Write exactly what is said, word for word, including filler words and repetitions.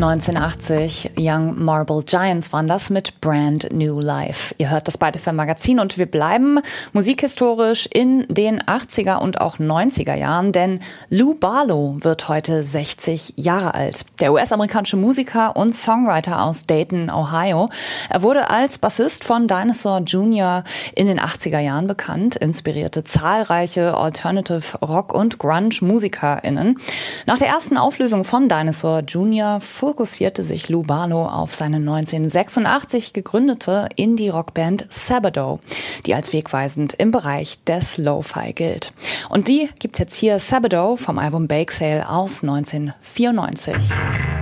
neunzehnhundertachtzig, Young Marble Giants waren das mit Brand New Life. Ihr hört das Byte F M Magazin und wir bleiben musikhistorisch in den achtziger und auch neunziger Jahren, denn Lou Barlow wird heute sechzig Jahre alt. Der U S-amerikanische Musiker und Songwriter aus Dayton, Ohio. Er wurde als Bassist von Dinosaur Junior in den achtziger Jahren bekannt, inspirierte zahlreiche Alternative Rock- und Grunge-MusikerInnen. Nach der ersten Auflösung von Dinosaur Junior fokussierte sich Lou Barlow auf seine neunzehnhundertsechsundachtzig gegründete Indie-Rockband Sabado, die als wegweisend im Bereich des Lo-Fi gilt. Und die gibt's jetzt hier, Sabado vom Album Bake Sale aus neunzehnhundertvierundneunzig.